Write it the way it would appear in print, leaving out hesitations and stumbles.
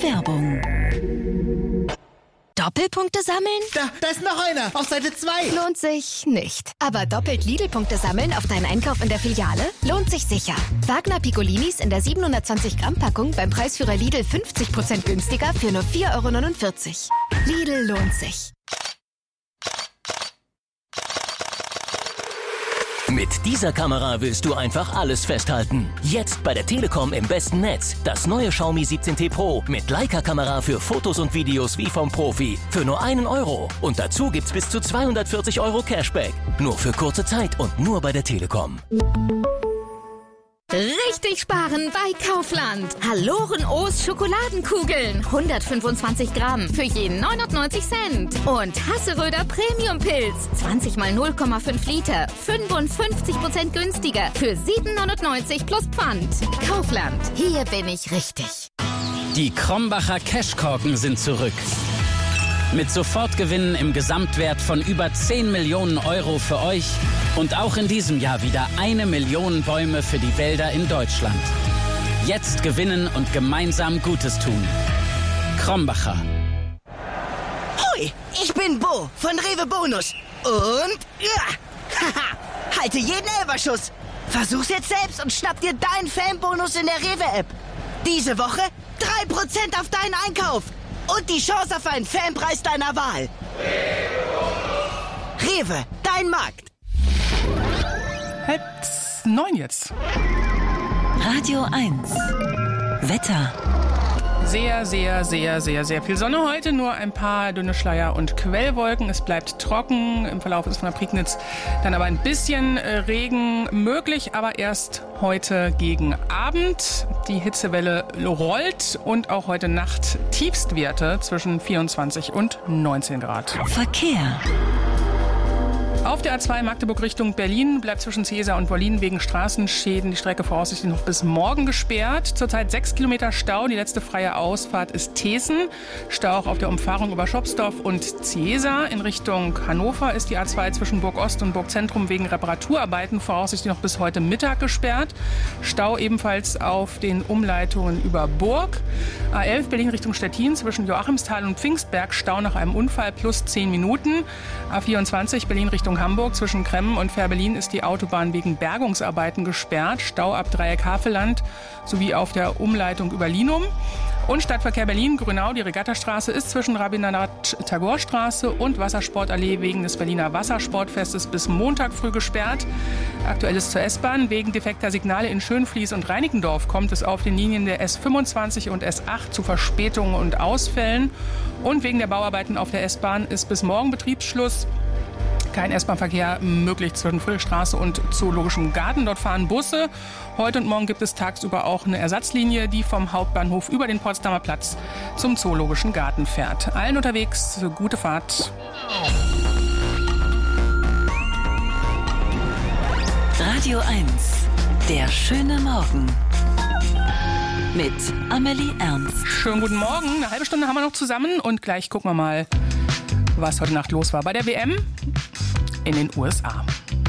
Werbung. Doppelpunkte sammeln? Da ist noch einer, auf Seite 2. Lohnt sich nicht. Aber doppelt Lidl-Punkte sammeln auf deinen Einkauf in der Filiale? Lohnt sich sicher. Wagner Piccolinis in der 720-Gramm-Packung beim Preisführer Lidl 50% günstiger für nur 4,49 €. Lidl lohnt sich. Mit dieser Kamera willst du einfach alles festhalten. Jetzt bei der Telekom im besten Netz. Das neue Xiaomi 17T Pro mit Leica-Kamera für Fotos und Videos wie vom Profi. Für nur 1 €. Und dazu gibt's bis zu 240 € Cashback. Nur für kurze Zeit und nur bei der Telekom. Richtig sparen bei Kaufland. Haloren-O's Schokoladenkugeln. 125 Gramm für jeden 99 Cent. Und Hasseröder Premium-Pilz. 20 mal 0,5 Liter. 55% günstiger für 7,99 € plus Pfand. Kaufland. Hier bin ich richtig. Die Krombacher Cashkorken sind zurück. Mit Sofortgewinnen im Gesamtwert von über 10 Millionen € für euch und auch in diesem Jahr wieder 1 Million Bäume für die Wälder in Deutschland. Jetzt gewinnen und gemeinsam Gutes tun. Krombacher. Hoi, ich bin Bo von Rewe Bonus. Und halte jeden Elferschuss. Versuch's jetzt selbst und schnapp dir deinen Fanbonus in der Rewe-App. Diese Woche 3% auf deinen Einkauf. Und die Chance auf einen Fanpreis deiner Wahl. Rewe, dein Markt. 8:30 jetzt. Radio 1. Wetter. Sehr, sehr, sehr, sehr, sehr viel Sonne heute. Nur ein paar dünne Schleier und Quellwolken. Es bleibt trocken. Im Verlauf ist von der Prignitz dann aber ein bisschen Regen möglich. Aber erst heute gegen Abend. Die Hitzewelle rollt und auch heute Nacht Tiefstwerte zwischen 24 und 19 Grad. Verkehr. Auf der A2 Magdeburg Richtung Berlin bleibt zwischen Cäsar und Wollin wegen Straßenschäden die Strecke voraussichtlich noch bis morgen gesperrt. Zurzeit 6 Kilometer Stau. Die letzte freie Ausfahrt ist Thesen. Stau auch auf der Umfahrung über Schopsdorf und Cäsar. In Richtung Hannover ist die A2 zwischen Burg Ost und Burg Zentrum wegen Reparaturarbeiten voraussichtlich noch bis heute Mittag gesperrt. Stau ebenfalls auf den Umleitungen über Burg. A11 Berlin Richtung Stettin zwischen Joachimsthal und Pfingstberg. Stau nach einem Unfall plus 10 Minuten. A24 Berlin Richtung Hamburg zwischen Kremmen und Fehrbellin ist die Autobahn wegen Bergungsarbeiten gesperrt. Stau ab Dreieck Havelland sowie auf der Umleitung über Linum. Und Stadtverkehr Berlin, Grünau, die Regattastraße ist zwischen Rabindranath-Tagore-Straße und Wassersportallee wegen des Berliner Wassersportfestes bis Montag früh gesperrt. Aktuelles zur S-Bahn. Wegen defekter Signale in Schönfließ und Reinickendorf kommt es auf den Linien der S25 und S8 zu Verspätungen und Ausfällen. Und wegen der Bauarbeiten auf der S-Bahn ist bis morgen Betriebsschluss. Kein S-Bahn-Verkehr möglich zwischen Friedrichstraße und Zoologischem Garten. Dort fahren Busse. Heute und morgen gibt es tagsüber auch eine Ersatzlinie, die vom Hauptbahnhof über den Potsdamer Platz zum Zoologischen Garten fährt. Allen unterwegs, gute Fahrt. Radio 1. Der schöne Morgen. Mit Amelie Ernst. Schönen guten Morgen. Eine halbe Stunde haben wir noch zusammen und gleich gucken wir mal, was heute Nacht los war bei der WM in den USA.